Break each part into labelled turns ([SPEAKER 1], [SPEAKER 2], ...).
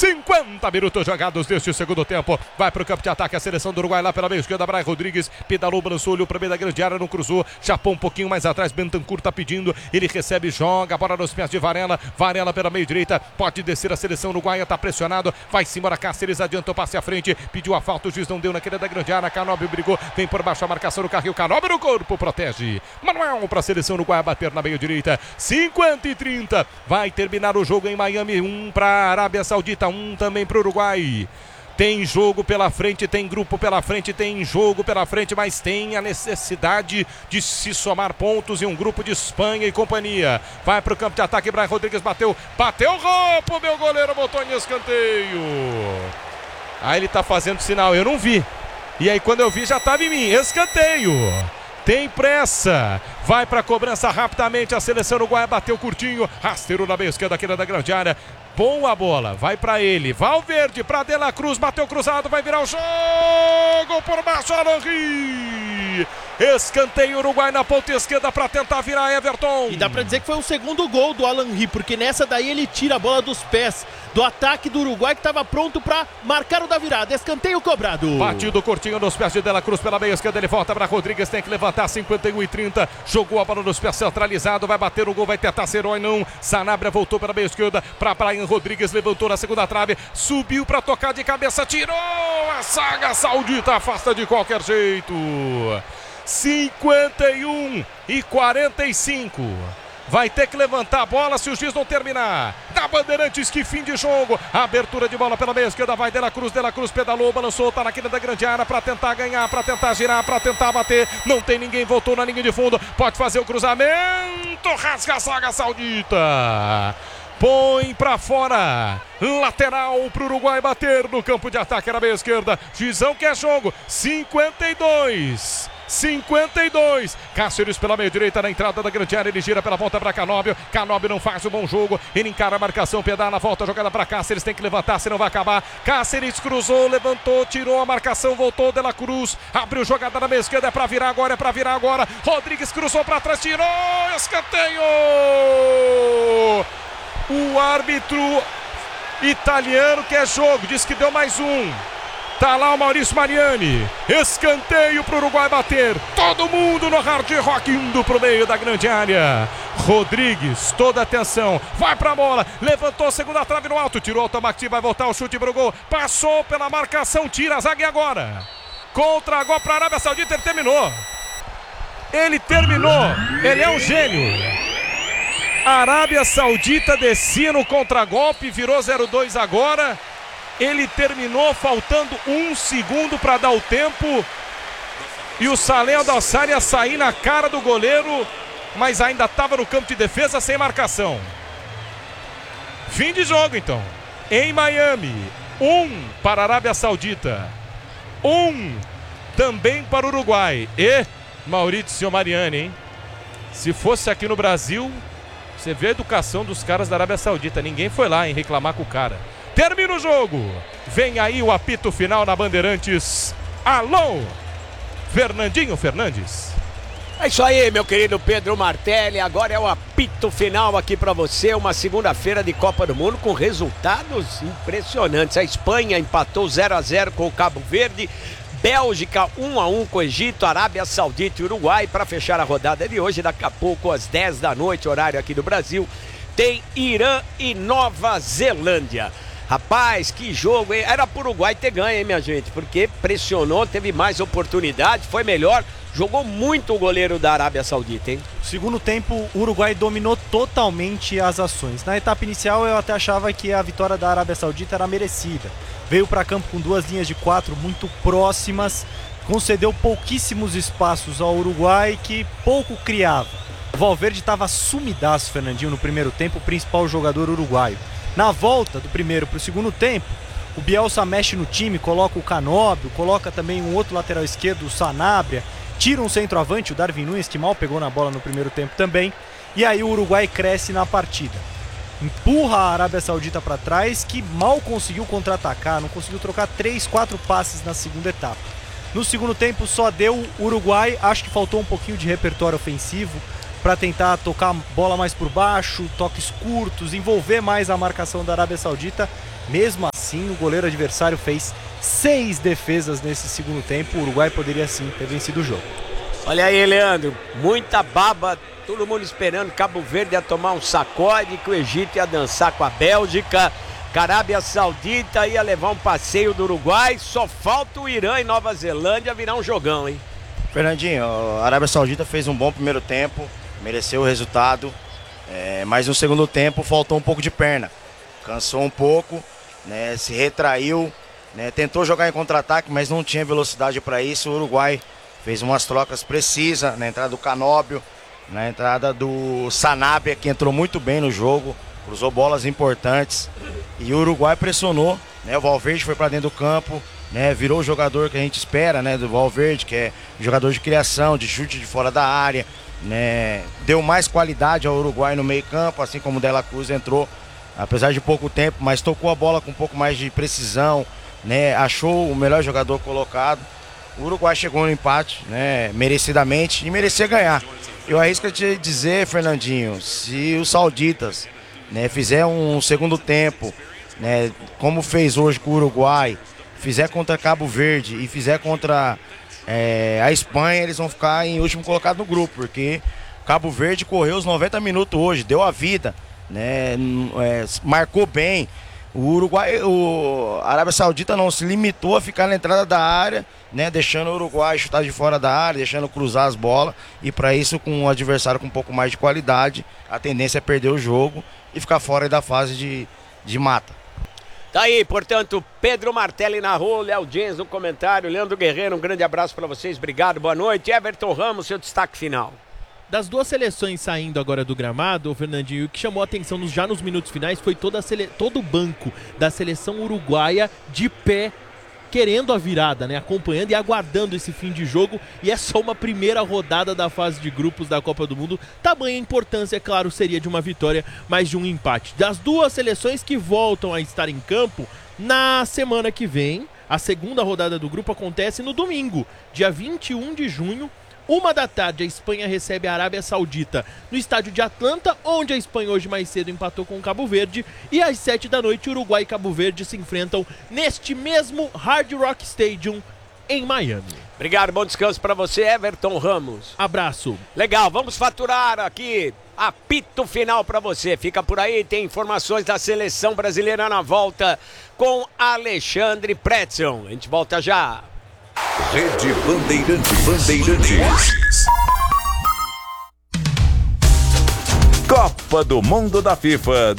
[SPEAKER 1] 50 minutos jogados deste segundo tempo. Vai pro campo de ataque a seleção do Uruguai lá pela meia esquerda. Brian Rodrigues pedalou, balançou, olhou para meio da grande área, não cruzou, chapou um pouquinho mais atrás. Bentancur tá pedindo, ele recebe, joga a bola nos pés de Varela. Varela pela meia direita, pode descer a seleção uruguaia, tá pressionado, vai-se embora Cáceres, adiantou, passe à frente, pediu a falta, o juiz não deu naquele da grande área. Canóbio brigou, vem por baixo a marcação do Carril, Canóbio no corpo, protege. Manuel para a seleção uruguaia bater na meia direita. 50 e 30, vai terminar o jogo em Miami. 1 para a Arábia Saudita, 1 também para o Uruguai. Tem jogo pela frente, tem grupo pela frente, tem jogo pela frente, mas tem a necessidade de se somar pontos em um grupo de Espanha e companhia. Vai para o campo de ataque, Brian Rodrigues bateu roupa, meu goleiro botou em escanteio. Aí ele tá fazendo sinal, eu não vi. E aí quando eu vi já estava em mim, escanteio. Tem pressa, vai para a cobrança rapidamente, a seleção uruguaia bateu curtinho, rasteiro na meia esquerda aqui da grande área. Boa bola, vai para ele, Valverde para De La Cruz, bateu cruzado, vai virar o jogo por baixo, Alanri. Escanteio Uruguai na ponta esquerda para tentar virar Everton.
[SPEAKER 2] E dá para dizer que foi o segundo gol do Alanri, porque nessa daí ele tira a bola dos pés do ataque do Uruguai, que estava pronto para marcar o da virada. Escanteio cobrado.
[SPEAKER 1] Batido curtinho nos pés de De La Cruz pela meia esquerda, ele volta para Rodrigues, tem que levantar. 51 e 30, jogou a bola nos pés, centralizado, vai bater o gol, vai tentar ser herói, não. Sanabria voltou para a meia esquerda, para Brian Rodrigues, levantou na segunda trave, subiu para tocar de cabeça, tirou, a saga saudita afasta de qualquer jeito. 51 e 45. Vai ter que levantar a bola se o juiz não terminar. Da Bandeirantes, que fim de jogo. Abertura de bola pela meia esquerda, vai De La Cruz pedalou, balançou, tá na quina da grande área para tentar ganhar, para tentar girar, para tentar bater. Não tem ninguém, voltou na linha de fundo, pode fazer o cruzamento, rasga a saga saudita. Põe pra fora, lateral pro Uruguai bater no campo de ataque na meia esquerda. Juizão quer jogo, 52, Cáceres pela meia direita na entrada da grande área, ele gira pela ponta para Canóbio não faz um bom jogo, ele encara a marcação, pedala, volta a jogada para Cáceres, tem que levantar, senão vai acabar. Cáceres cruzou, levantou, tirou a marcação, voltou, De La Cruz, abriu jogada na meia esquerda, é para virar agora, Rodrigues cruzou para trás, tirou, escanteio. O árbitro italiano quer jogo, diz que deu mais um. Tá lá o Maurício Mariani, escanteio pro Uruguai bater, todo mundo no hard rock indo pro meio da grande área. Rodrigues, toda atenção, vai pra bola, levantou, segunda trave no alto, tirou automático, vai voltar o chute pro gol, passou pela marcação, tira a zaga e agora, contra gol pra Arábia Saudita, ele terminou, ele é um gênio. Arábia Saudita descia no contragolpe, virou 0-2 agora. Ele terminou faltando 1 segundo para dar o tempo. E o Saleh Al-Dassari ia sair na cara do goleiro, mas ainda estava no campo de defesa sem marcação. Fim de jogo então. Em Miami, 1 para a Arábia Saudita, 1 também para o Uruguai. E Maurício Mariani, hein? Se fosse aqui no Brasil, você vê a educação dos caras da Arábia Saudita. Ninguém foi lá em reclamar com o cara. Termina o jogo. Vem aí o apito final na Bandeirantes. Alô, Fernandinho Fernandes.
[SPEAKER 3] É isso aí, meu querido Pedro Martelli. Agora é o apito final aqui para você. Uma segunda-feira de Copa do Mundo com resultados impressionantes. A Espanha empatou 0-0 com o Cabo Verde. Bélgica 1-1 com o Egito, Arábia Saudita e Uruguai. Para fechar a rodada de hoje, daqui a pouco às 10 da noite, horário aqui do Brasil, tem Irã e Nova Zelândia. Rapaz, que jogo, hein? Era pro Uruguai ter ganho, hein, minha gente? Porque pressionou, teve mais oportunidade, foi melhor. Jogou muito o goleiro da Arábia Saudita, hein?
[SPEAKER 4] Segundo tempo, o Uruguai dominou totalmente as ações. Na etapa inicial, eu até achava que a vitória da Arábia Saudita era merecida. Veio para campo com 2 linhas de 4 muito próximas, concedeu pouquíssimos espaços ao Uruguai, que pouco criava. O Valverde estava sumidaço, Fernandinho, no primeiro tempo, o principal jogador uruguaio. Na volta do primeiro para o segundo tempo, o Bielsa mexe no time, coloca o Canóbio, coloca também um outro lateral esquerdo, o Sanabria, tira um centroavante, o Darwin Núñez, que mal pegou na bola no primeiro tempo também, e aí o Uruguai cresce na partida. Empurra a Arábia Saudita para trás, que mal conseguiu contra-atacar, não conseguiu trocar 3, 4 passes na segunda etapa. No segundo tempo só deu o Uruguai, acho que faltou um pouquinho de repertório ofensivo para tentar tocar a bola mais por baixo, toques curtos, envolver mais a marcação da Arábia Saudita. Mesmo sim, o goleiro adversário fez 6 defesas nesse segundo tempo. O Uruguai poderia sim ter vencido o jogo.
[SPEAKER 3] Olha aí, Leandro, muita baba, todo mundo esperando Cabo Verde ia tomar um sacode, que o Egito ia dançar com a Bélgica, que a Arábia Saudita ia levar um passeio do Uruguai, só falta o Irã e Nova Zelândia virar um jogão, hein?
[SPEAKER 5] Fernandinho, a Arábia Saudita fez um bom primeiro tempo, mereceu o resultado, mas no segundo tempo faltou um pouco de perna, cansou um pouco, né, se retraiu, né, tentou jogar em contra-ataque, mas não tinha velocidade para isso. O Uruguai fez umas trocas precisas na entrada do Canóbio, na entrada do Sanabria, que entrou muito bem no jogo, cruzou bolas importantes e o Uruguai pressionou, né? O Valverde foi para dentro do campo, né? Virou o jogador que a gente espera, né? Do Valverde, que é jogador de criação, de chute de fora da área, né? Deu mais qualidade ao Uruguai no meio campo, assim como o Dela Cruz entrou, apesar de pouco tempo, mas tocou a bola com um pouco mais de precisão, né? Achou o melhor jogador colocado. O Uruguai chegou no empate, né, merecidamente, e merecia ganhar. Eu arrisco te dizer, Fernandinho, se os sauditas, né, fizer um segundo tempo, né, como fez hoje com o Uruguai, fizer contra Cabo Verde e fizer contra a Espanha, eles vão ficar em último colocado no grupo, porque Cabo Verde correu os 90 minutos hoje, deu a vida, né, marcou bem. O Uruguai, a Arábia Saudita não se limitou a ficar na entrada da área, né, deixando o Uruguai chutar de fora da área, deixando cruzar as bolas, e para isso, com um adversário com um pouco mais de qualidade, a tendência é perder o jogo e ficar fora da fase de mata.
[SPEAKER 3] Tá aí, portanto, Pedro Martelli narrou, Léo Jens no comentário, Leandro Guerreiro, um grande abraço para vocês, obrigado, boa noite. Everton Ramos, seu destaque final.
[SPEAKER 2] Das duas seleções saindo agora do gramado, Fernandinho, o que chamou a atenção já nos minutos finais foi todo o banco da seleção uruguaia de pé, querendo a virada, né? Acompanhando e aguardando esse fim de jogo. E é só uma primeira rodada da fase de grupos da Copa do Mundo. Tamanha importância, claro, seria de uma vitória, mas de um empate. Das duas seleções que voltam a estar em campo na semana que vem, a segunda rodada do grupo acontece no domingo, dia 21 de junho, 13h, a Espanha recebe a Arábia Saudita no estádio de Atlanta, onde a Espanha hoje mais cedo empatou com o Cabo Verde. E às 19h, Uruguai e Cabo Verde se enfrentam neste mesmo Hard Rock Stadium em Miami.
[SPEAKER 3] Obrigado, bom descanso para você, Everton Ramos.
[SPEAKER 2] Abraço.
[SPEAKER 3] Legal, vamos faturar aqui apito final para você. Fica por aí, tem informações da seleção brasileira na volta com Alexandre Pretzel. A gente volta já.
[SPEAKER 6] Rede Bandeirantes. Copa do Mundo da FIFA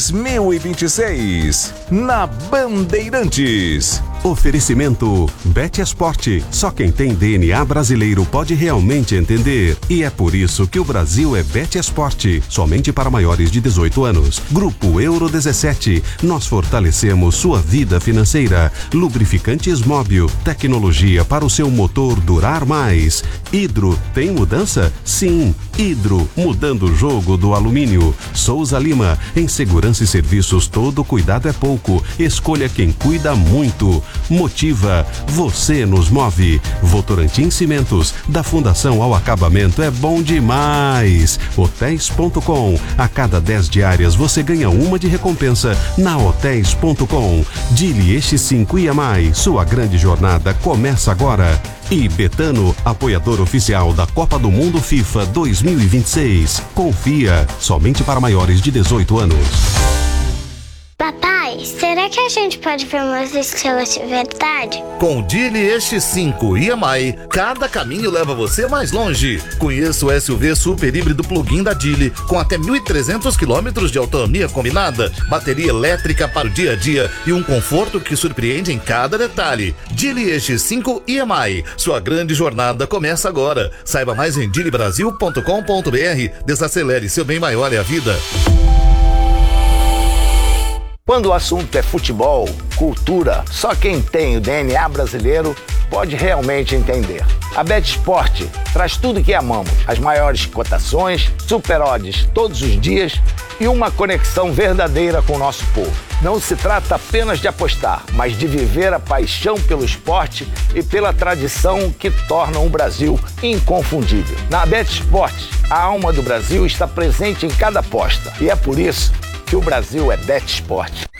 [SPEAKER 6] 2026 na Bandeirantes.
[SPEAKER 7] Oferecimento Bet Esporte. Só quem tem DNA brasileiro pode realmente entender. E é por isso que o Brasil é Bet Esporte. Somente para maiores de 18 anos. Grupo Euro 17. Nós fortalecemos sua vida financeira. Lubrificantes Móbil. Tecnologia para o seu motor durar mais. Hidro. Tem mudança? Sim. Hidro. Mudando o jogo do alumínio. Souza Lima. Em segurança e serviços, todo cuidado é pouco. Escolha quem cuida muito. Motiva, você nos move. Votorantim Cimentos, da fundação ao acabamento é bom demais. Hotéis.com, a cada 10 diárias você ganha uma de recompensa na Hotéis.com. Dili X5 IAMAI, sua grande jornada começa agora. E Betano, apoiador oficial da Copa do Mundo FIFA 2026. Confia, somente para maiores de 18 anos.
[SPEAKER 8] Papai, será que a gente pode ver umas estrelas de verdade?
[SPEAKER 9] Com o Dili X5 IAMAI, cada caminho leva você mais longe. Conheça o SUV super híbrido plug-in da Dili, com até 1.300 km de autonomia combinada, bateria elétrica para o dia a dia e um conforto que surpreende em cada detalhe. Dili X5 IAMAI, sua grande jornada começa agora. Saiba mais em dilibrasil.com.br. Desacelere, seu bem maior é a vida.
[SPEAKER 10] Quando o assunto é futebol, cultura, só quem tem o DNA brasileiro pode realmente entender. A Bet Sport traz tudo que amamos, as maiores cotações, super odds todos os dias e uma conexão verdadeira com o nosso povo. Não se trata apenas de apostar, mas de viver a paixão pelo esporte e pela tradição que tornam o Brasil inconfundível. Na Bet Sport, a alma do Brasil está presente em cada aposta e é por isso que o Brasil é Bet Sport.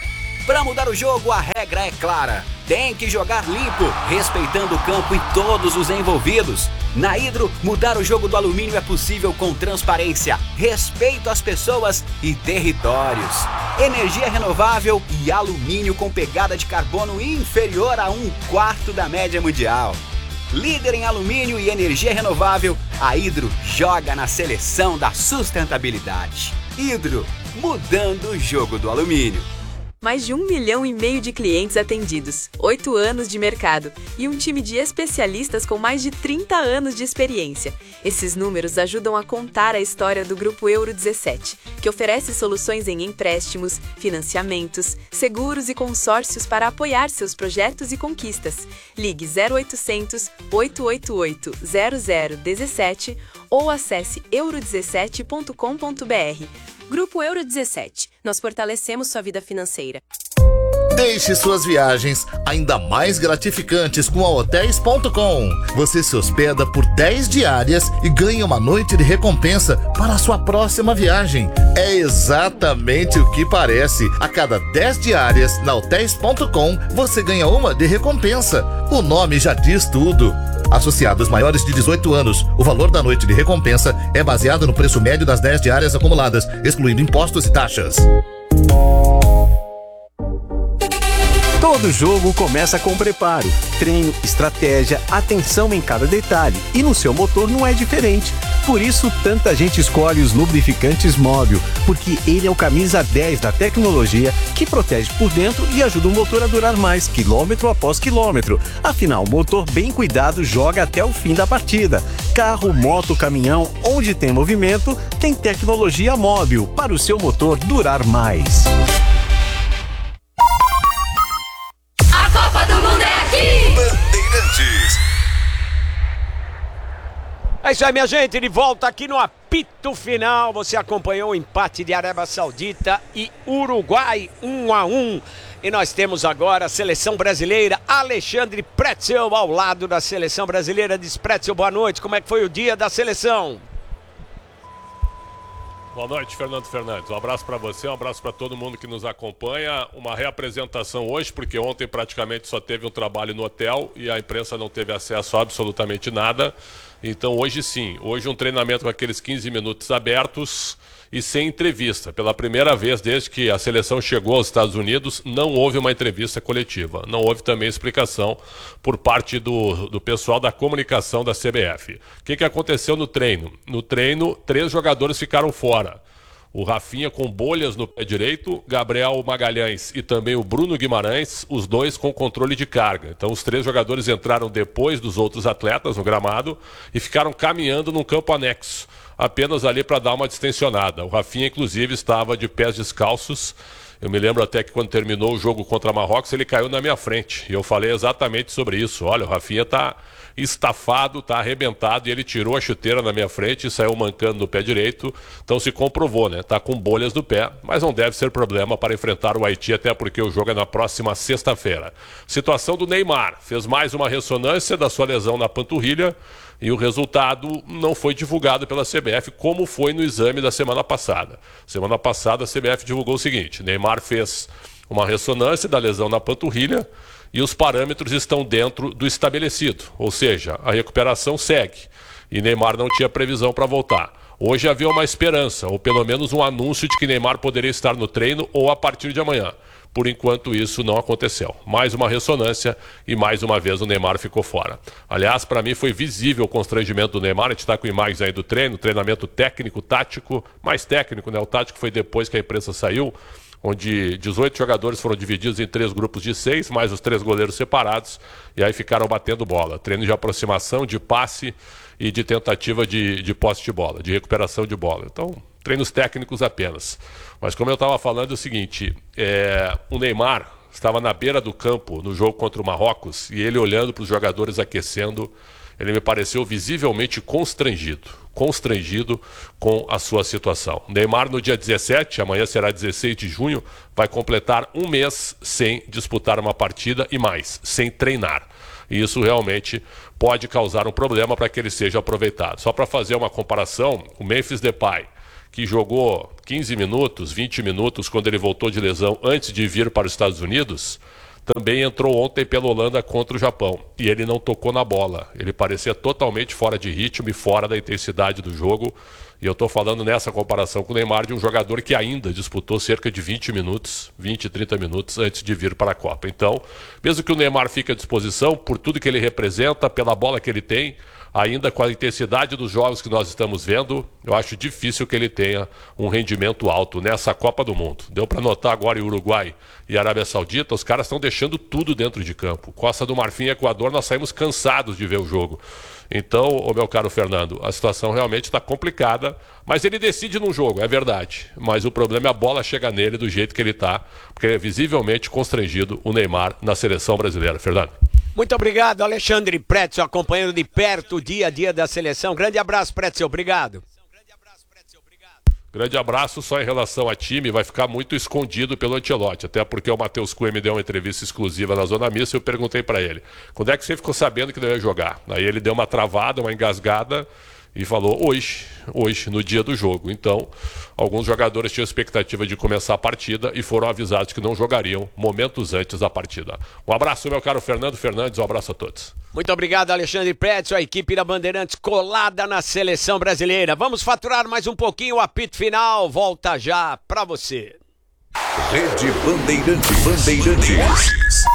[SPEAKER 11] Para mudar o jogo, a regra é clara. Tem que jogar limpo, respeitando o campo e todos os envolvidos. Na Hidro, mudar o jogo do alumínio é possível com transparência, respeito às pessoas e territórios. Energia renovável e alumínio com pegada de carbono inferior a 1/4 da média mundial. Líder em alumínio e energia renovável, a Hidro joga na seleção da sustentabilidade. Hidro, mudando o jogo do alumínio.
[SPEAKER 12] Mais de 1,5 milhão de clientes atendidos, 8 anos de mercado e um time de especialistas com mais de 30 anos de experiência. Esses números ajudam a contar a história do Grupo Euro 17, que oferece soluções em empréstimos, financiamentos, seguros e consórcios para apoiar seus projetos e conquistas. Ligue 0800 888 0017 ou acesse euro17.com.br. Grupo Euro 17. Nós fortalecemos sua vida financeira.
[SPEAKER 9] Deixe suas viagens ainda mais gratificantes com a Hotéis.com. Você se hospeda por 10 diárias e ganha uma noite de recompensa para a sua próxima viagem. É exatamente o que parece. A cada 10 diárias na Hotéis.com, você ganha uma de recompensa. O nome já diz tudo. Associados maiores de 18 anos, o valor da noite de recompensa é baseado no preço médio das 10 diárias acumuladas, excluindo impostos e taxas.
[SPEAKER 13] Todo jogo começa com preparo, treino, estratégia, atenção em cada detalhe. E no seu motor não é diferente. Por isso, tanta gente escolhe os lubrificantes Móbil, porque ele é o camisa 10 da tecnologia que protege por dentro e ajuda o motor a durar mais, quilômetro após quilômetro. Afinal, o motor bem cuidado joga até o fim da partida. Carro, moto, caminhão, onde tem movimento, tem tecnologia Móbil para o seu motor durar mais.
[SPEAKER 3] É isso aí, minha gente, de volta aqui no apito final. Você acompanhou o empate de Arábia Saudita e Uruguai 1-1. E nós temos agora a seleção brasileira, Alexandre Pretzel ao lado da seleção brasileira. Diz Pretzel, boa noite, como é que foi o dia da seleção?
[SPEAKER 14] Boa noite, Fernando Fernandes. Um abraço para você, um abraço para todo mundo que nos acompanha. Uma reapresentação hoje, porque ontem praticamente só teve um trabalho no hotel e a imprensa não teve acesso a absolutamente nada. Então hoje sim, hoje um treinamento com aqueles 15 minutos abertos e sem entrevista. Pela primeira vez desde que a seleção chegou aos Estados Unidos, não houve uma entrevista coletiva. Não houve também explicação por parte do pessoal da comunicação da CBF. O que aconteceu no treino? No treino, 3 jogadores ficaram fora. O Rafinha com bolhas no pé direito, Gabriel Magalhães e também o Bruno Guimarães, os dois com controle de carga. Então os 3 jogadores entraram depois dos outros atletas no gramado e ficaram caminhando num campo anexo, apenas ali para dar uma distensionada. O Rafinha, inclusive, estava de pés descalços. Eu me lembro até que quando terminou o jogo contra Marrocos, ele caiu na minha frente. E eu falei exatamente sobre isso. Olha, o Rafinha está estafado, está arrebentado, e ele tirou a chuteira na minha frente e saiu mancando no pé direito. Então se comprovou, né? Está com bolhas no pé, mas não deve ser problema para enfrentar o Haiti, até porque o jogo é na próxima sexta-feira. Situação do Neymar. Fez mais uma ressonância da sua lesão na panturrilha e o resultado não foi divulgado pela CBF, como foi no exame da semana passada. Semana passada a CBF divulgou o seguinte: Neymar fez uma ressonância da lesão na panturrilha e os parâmetros estão dentro do estabelecido, ou seja, a recuperação segue. E Neymar não tinha previsão para voltar. Hoje havia uma esperança, ou pelo menos um anúncio de que Neymar poderia estar no treino ou a partir de amanhã. Por enquanto isso não aconteceu. Mais uma ressonância e mais uma vez o Neymar ficou fora. Aliás, para mim foi visível o constrangimento do Neymar. A gente está com imagens aí do treino, treinamento técnico, tático, mais técnico, né? O tático foi depois que a imprensa saiu, onde 18 jogadores foram divididos em 3 grupos de 6, mais os 3 goleiros separados, e aí ficaram batendo bola. Treino de aproximação, de passe e de tentativa de posse de bola, de recuperação de bola. Então, treinos técnicos apenas. Mas como eu estava falando, é o seguinte, o Neymar estava na beira do campo no jogo contra o Marrocos, e ele olhando para os jogadores aquecendo, ele me pareceu visivelmente constrangido com a sua situação. Neymar no dia 17, amanhã será 16 de junho, vai completar um mês sem disputar uma partida e mais, sem treinar. E isso realmente pode causar um problema para que ele seja aproveitado. Só para fazer uma comparação, o Memphis Depay, que jogou 15 minutos, 20 minutos, quando ele voltou de lesão antes de vir para os Estados Unidos, também entrou ontem pela Holanda contra o Japão. E ele não tocou na bola. Ele parecia totalmente fora de ritmo e fora da intensidade do jogo. E eu estou falando nessa comparação com o Neymar de um jogador que ainda disputou cerca de 20 minutos, 20, 30 minutos antes de vir para a Copa. Então, mesmo que o Neymar fique à disposição, por tudo que ele representa, pela bola que ele tem, ainda com a intensidade dos jogos que nós estamos vendo, eu acho difícil que ele tenha um rendimento alto nessa Copa do Mundo. Deu para notar agora em Uruguai e Arábia Saudita, os caras estão deixando tudo dentro de campo. Costa do Marfim e Equador, nós saímos cansados de ver o jogo. Então, ô meu caro Fernando, a situação realmente está complicada, mas ele decide num jogo, é verdade. Mas o problema é a bola chegar nele do jeito que ele está, porque é visivelmente constrangido o Neymar na seleção brasileira. Fernando.
[SPEAKER 3] Muito obrigado, Alexandre Pretzel, acompanhando de perto o dia a dia da seleção. Grande abraço, Pretzel, obrigado.
[SPEAKER 14] Grande abraço. Só em relação a time, vai ficar muito escondido pelo Ancelotti, até porque o Matheus Cunha me deu uma entrevista exclusiva na Zona Mista e eu perguntei para ele, quando é que você ficou sabendo que não ia jogar? Aí ele deu uma travada, uma engasgada e falou hoje, no dia do jogo. Então, alguns jogadores tinham expectativa de começar a partida e foram avisados que não jogariam momentos antes da partida. Um abraço, meu caro Fernando Fernandes, um abraço a todos.
[SPEAKER 3] Muito obrigado, Alexandre Pretzel, a equipe da Bandeirantes colada na seleção brasileira. Vamos faturar mais um pouquinho, o apito final volta já pra você.
[SPEAKER 6] Rede Bandeirantes.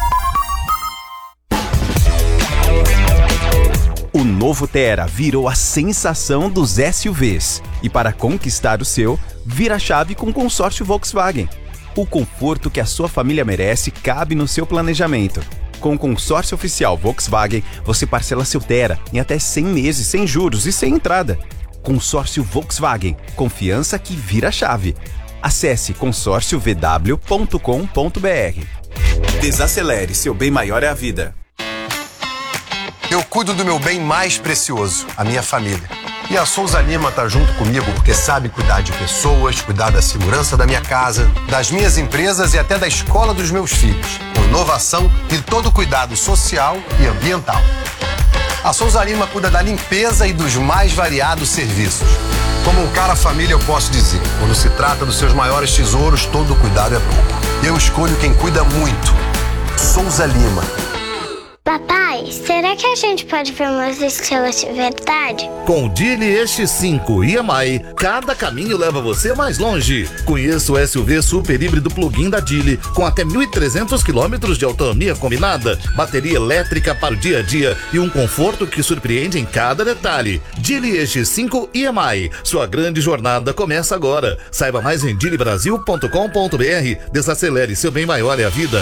[SPEAKER 15] O novo Tera virou a sensação dos SUVs. E para conquistar o seu, vira a chave com o consórcio Volkswagen. O conforto que a sua família merece cabe no seu planejamento. Com o consórcio oficial Volkswagen, você parcela seu Tera em até 100 meses sem juros e sem entrada. Consórcio Volkswagen, confiança que vira a chave. Acesse consórciovw.com.br. Desacelere, seu bem maior é a vida.
[SPEAKER 16] Eu cuido do meu bem mais precioso, a minha família. E a Souza Lima tá junto comigo porque sabe cuidar de pessoas, cuidar da segurança da minha casa, das minhas empresas e até da escola dos meus filhos. Com inovação e todo cuidado social e ambiental. A Souza Lima cuida da limpeza e dos mais variados serviços. Como um cara família, eu posso dizer, quando se trata dos seus maiores tesouros, todo cuidado é pouco. Eu escolho quem cuida muito. Souza Lima.
[SPEAKER 8] Papai, será que a gente pode ver umas estrelas de verdade?
[SPEAKER 9] Com o Geely X5 EMI, cada caminho leva você mais longe. Conheça o SUV super híbrido plug-in da Geely, com até 1.300 km de autonomia combinada, bateria elétrica para o dia a dia e um conforto que surpreende em cada detalhe. Geely X5 EMI, sua grande jornada começa agora. Saiba mais em geelybrasil.com.br. Desacelere, seu bem maior é a vida.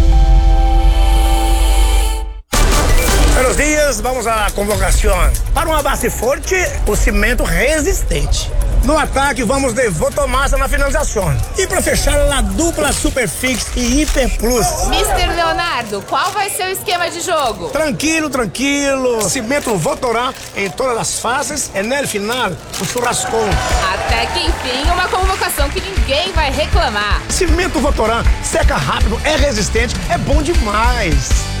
[SPEAKER 17] Buenos dias, vamos à convocação. Para uma base forte, o cimento resistente. No ataque, vamos de Votomassa na finalização. E para fechar, a dupla Superfix e Hiper Plus.
[SPEAKER 18] Mister Leonardo, qual vai ser o esquema de jogo?
[SPEAKER 17] Tranquilo. Cimento Votorá em todas as fases e no final, o churrascão.
[SPEAKER 18] Até que enfim, uma convocação que ninguém vai reclamar.
[SPEAKER 17] Cimento Votorá seca rápido, é resistente, é bom demais.